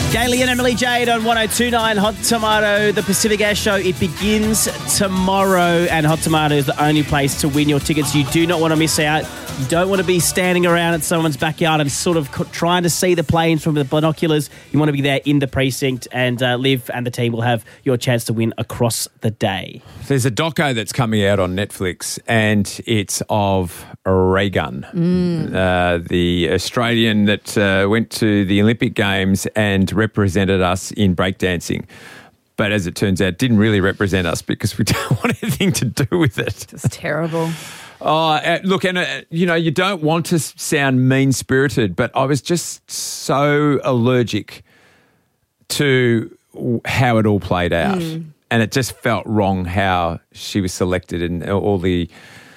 Gailey and Emily Jade on 102.9 Hot Tomato, the Pacific Air Show. It begins tomorrow, and Hot Tomato is the only place to win your tickets. You do not want to miss out. You don't want to be standing around at someone's backyard and sort of trying to see the planes from the binoculars. You want to be there in the precinct, and Liv and the team will have your chance to win across the day. There's a doco that's coming out on Netflix, and it's of Reagan, the Australian that went to the Olympic Games and represented us in breakdancing. But as it turns out, didn't really represent us because we don't want anything to do with it. It's terrible. Look, and you don't want to sound mean-spirited, but I was just so allergic to how it all played out. And it just felt wrong how she was selected and all the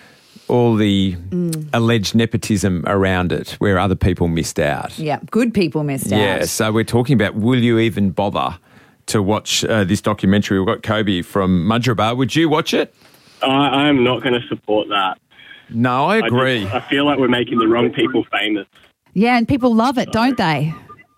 alleged nepotism around it, where other people missed out. Yeah, good people missed out. Yeah, so we're talking about, will you even bother to watch this documentary? We've got Kobe from Mudgeeraba. Would you watch it? I'm not going to support that. No, I agree. I feel like we're making the wrong people famous. Yeah, and people love it, don't they?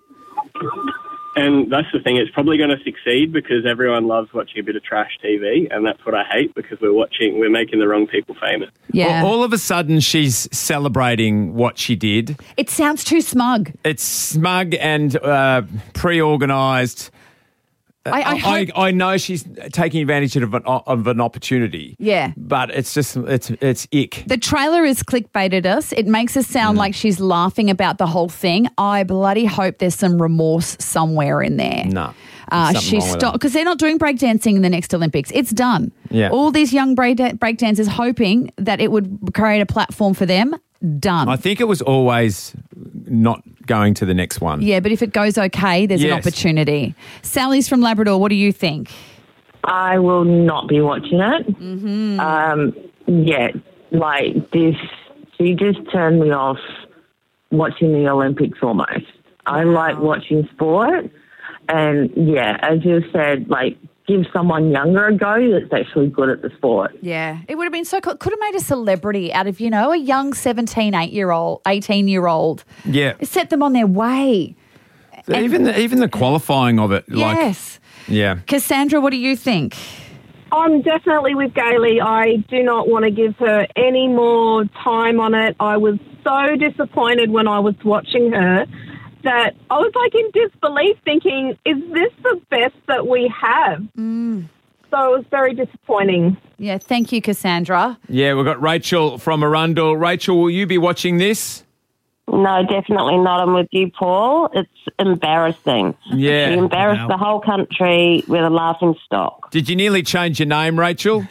And that's the thing, it's probably going to succeed because everyone loves watching a bit of trash TV, and that's what I hate because we're making the wrong people famous. Yeah. All of a sudden she's celebrating what she did. It sounds too smug. It's smug and pre-organised. I know she's taking advantage of an opportunity. Yeah. But it's just, it's ick. The trailer has clickbaited us. It makes us sound like she's laughing about the whole thing. I bloody hope there's some remorse somewhere in there. No. She stopped because they're not doing breakdancing in the next Olympics. It's done. Yeah. All these young breakdancers hoping that it would create a platform for them. Done. I think it was always not going to the next one. Yeah, but if it goes okay, there's an opportunity. Sally's from Labrador. What do you think? I will not be watching it. This, she just turned me off watching the Olympics almost. I like watching sport. And, as you said, give someone younger a go that's actually good at the sport. Yeah. It would have been so cool. Could have made a celebrity out of, a young 17, 18-year-old. Yeah. Set them on their way. Even the qualifying of it. Yes. Yeah. Cassandra, what do you think? I'm definitely with Gailey. I do not want to give her any more time on it. I was so disappointed when I was watching her that I was in disbelief thinking, is this the best that we have? So it was very disappointing. Yeah, thank you, Cassandra. Yeah, we've got Rachel from Arundel. Rachel, will you be watching this? No, definitely not. I'm with you, Paul. It's embarrassing. Yeah. You embarrassed the whole country with a laughing stock. Did you nearly change your name, Rachel?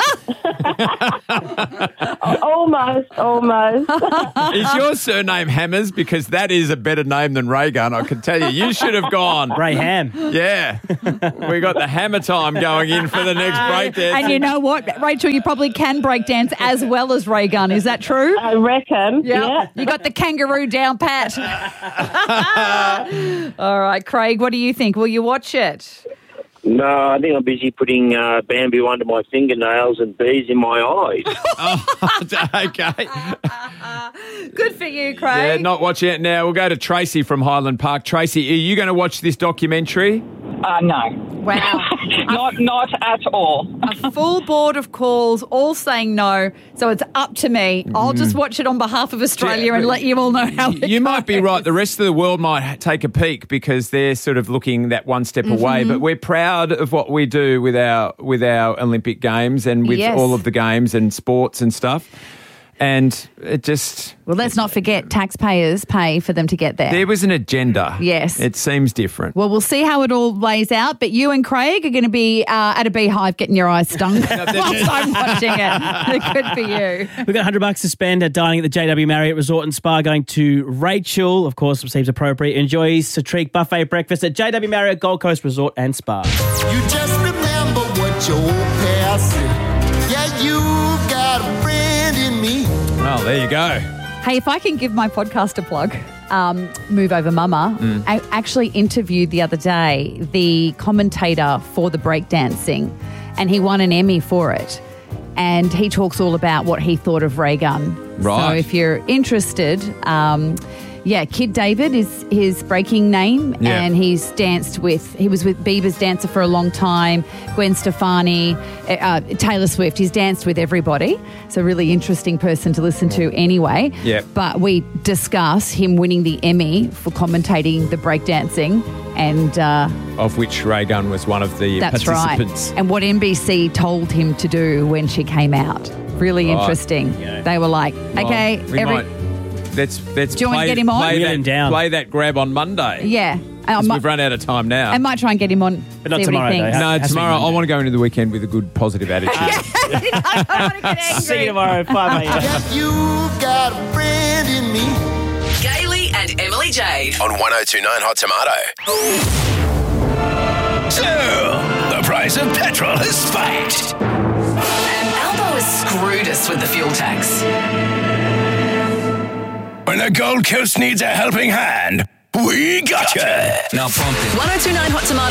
Almost. Is your surname Hammers? Because that is a better name than Raygun, I can tell you. You should have gone. Ray Ham. Yeah. We got the hammer time going in for the next breakdance. And you know what, Rachel, you probably can breakdance as well as Ray Gun. Is that true? I reckon. Yep. Yeah. You got the kangaroo down pat. All right, Craig, what do you think? Will you watch it? No, I think I'm busy putting bamboo under my fingernails and bees in my eyes. Okay. Good for you, Craig. Yeah, not watching it now. We'll go to Tracy from Highland Park. Tracy, are you going to watch this documentary? No. Wow. Not at all. A full board of calls, all saying no. So it's up to me. I'll just watch it on behalf of Australia and let you all know how it goes. You might be right. The rest of the world might take a peek because they're sort of looking that one step away. But we're proud of what we do with our Olympic Games and with all of the games and sports and stuff. And it just... Well, let's not forget taxpayers pay for them to get there. There was an agenda. Yes. It seems different. Well, we'll see how it all lays out. But you and Craig are going to be at a beehive getting your eyes stung whilst I'm watching it. Good for you. We've got $100 to spend at dining at the JW Marriott Resort and Spa, going to Rachel. Of course, seems appropriate. Enjoys Satrique buffet breakfast at JW Marriott Gold Coast Resort and Spa. You just remember what your past said. Yeah, you got a friend in me. Oh, there you go. Hey, if I can give my podcast a plug, Move Over Mama, I actually interviewed the other day the commentator for the breakdancing, and he won an Emmy for it. And he talks all about what he thought of Ray Gun. Right. So if you're interested, Yeah, Kid David is his breaking name, Yeah. and he was with Bieber's dancer for a long time, Gwen Stefani, Taylor Swift. He's danced with everybody. It's a really interesting person to listen to anyway. Yeah. But we discuss him winning the Emmy for commentating the breakdancing, and Of which Ray Gunn was one of the that's participants. right. And what NBC told him to do when she came out. Really Right. interesting. Yeah. They were like, okay, We might. Let's Do you want to get him on? Play Wheel him down. play that grab on Monday. yeah. I 'Cause might, we've run out of time now. I might try and get him on. But not see tomorrow, what he though. thinks. No, Has to be tomorrow I Monday. want to go into the weekend with a good positive attitude. I don't want to get angry. See you tomorrow, 5 a.m. Yeah, you got a friend in me. Gaily and Emily Jade. On 1029 Hot Tomato. So, the price of petrol has spiked. And Albo has screwed us with the fuel tax. When the Gold Coast needs a helping hand, we gotcha. Now pump it. 1029 Hot Tomato.